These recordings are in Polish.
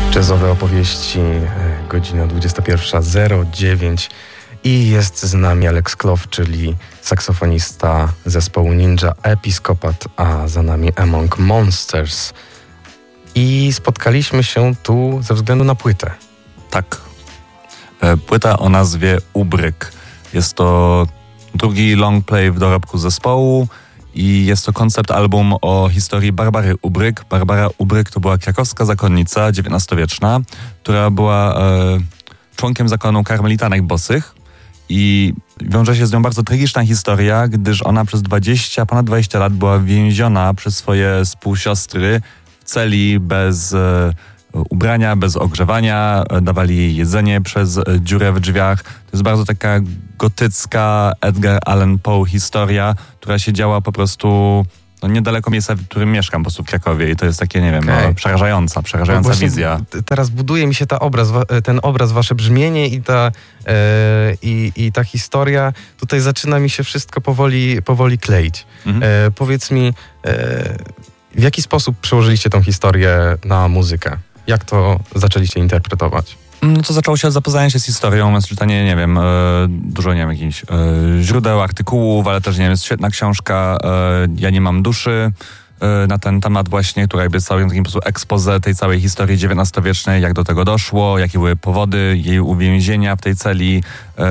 Jazzowe opowieści, godzina 21:09 i jest z nami Alex Kloff, czyli saksofonista zespołu Ninja Episcopat, a za nami Among Monsters. I spotkaliśmy się tu ze względu na płytę. Tak. Płyta o nazwie Ubryk. Jest to drugi long play w dorobku zespołu i jest to koncept album o historii Barbary Ubryk. Barbara Ubryk to była krakowska zakonnica XIX-wieczna, która była członkiem zakonu karmelitanek bosych i wiąże się z nią bardzo tragiczna historia, gdyż ona przez ponad 20 lat była więziona przez swoje współsiostry w celi bez ubrania, bez ogrzewania, dawali jej jedzenie przez dziurę w drzwiach. To jest bardzo taka gotycka Edgar Allan Poe historia, która się działa po prostu niedaleko miejsca, w którym mieszkam, po prostu w Krakowie, i to jest takie, nie wiem, przerażająca wizja. Teraz buduje mi się ten obraz, wasze brzmienie i ta historia. Tutaj zaczyna mi się wszystko powoli kleić. Powiedz mi, w jaki sposób przełożyliście tą historię na muzykę? Jak to zaczęliście interpretować? No to zaczęło się od zapoznania się z historią, z czytania, nie wiem, dużo, nie wiem, jakichś źródeł, artykułów, ale też, nie wiem, jest świetna książka Ja nie mam duszy na ten temat właśnie, która jakby jest całym takim po prostu expose tej całej historii XIX-wiecznej, jak do tego doszło, jakie były powody jej uwięzienia w tej celi.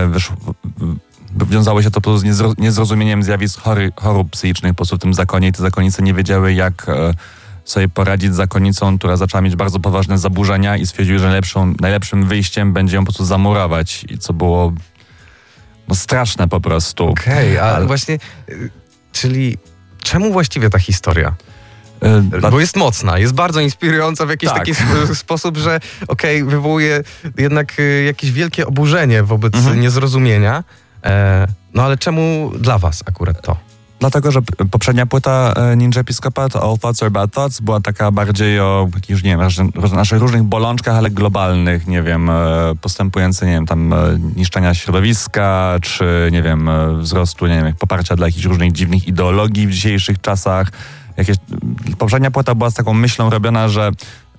Wiązało się to po prostu z niezrozumieniem zjawisk chorób psychicznych po prostu w tym zakonie i te zakonnice nie wiedziały, jak sobie poradzić z zakonnicą, która zaczęła mieć bardzo poważne zaburzenia i stwierdziły, że najlepszym wyjściem będzie ją po prostu zamurować, i co było straszne po prostu. Okej, ale właśnie, czyli czemu właściwie ta historia? Bo jest mocna, jest bardzo inspirująca w jakiś taki sposób, że wywołuje jednak jakieś wielkie oburzenie wobec niezrozumienia. No ale czemu dla was akurat to? Dlatego, że poprzednia płyta Ninja Episcopat, All Thoughts Are Bad Thoughts, była taka bardziej o jakichś, nie wiem, naszych różnych bolączkach, ale globalnych, nie wiem, postępujące, nie wiem, tam niszczenia środowiska, czy, nie wiem, wzrostu, nie wiem, poparcia dla jakichś różnych dziwnych ideologii w dzisiejszych czasach. Poprzednia płyta była z taką myślą robiona, że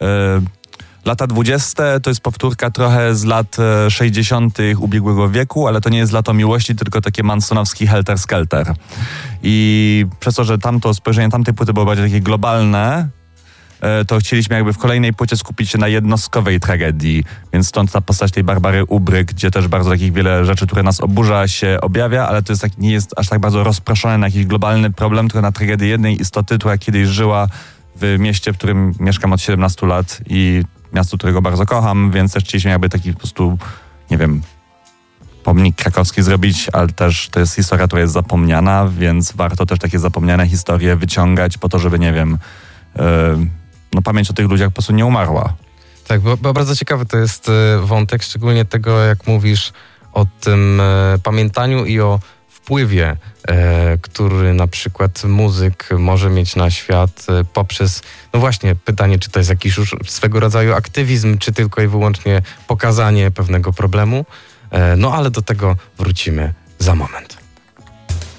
lata 20. to jest powtórka trochę z lat 60. ubiegłego wieku, ale to nie jest lato miłości, tylko takie mansonowski helter-skelter. I przez to, że spojrzenie tamtej płyty było bardziej takie globalne, to chcieliśmy jakby w kolejnej płycie skupić się na jednostkowej tragedii. Więc stąd ta postać tej Barbary Ubryk, gdzie też bardzo takich wiele rzeczy, które nas oburza, się objawia, ale to jest nie jest aż tak bardzo rozproszone na jakiś globalny problem, tylko na tragedię jednej istoty, która kiedyś żyła w mieście, w którym mieszkam od 17 lat i miasto, którego bardzo kocham, więc też chcieliśmy jakby taki po prostu, nie wiem, pomnik krakowski zrobić, ale też to jest historia, która jest zapomniana, więc warto też takie zapomniane historie wyciągać po to, żeby, nie wiem, pamięć o tych ludziach po prostu nie umarła. Tak, bo bardzo ciekawy to jest wątek, szczególnie tego, jak mówisz o tym pamiętaniu i o wpływie, który na przykład muzyk może mieć na świat poprzez, no właśnie, pytanie, czy to jest jakiś już swego rodzaju aktywizm, czy tylko i wyłącznie pokazanie pewnego problemu. No ale do tego wrócimy za moment.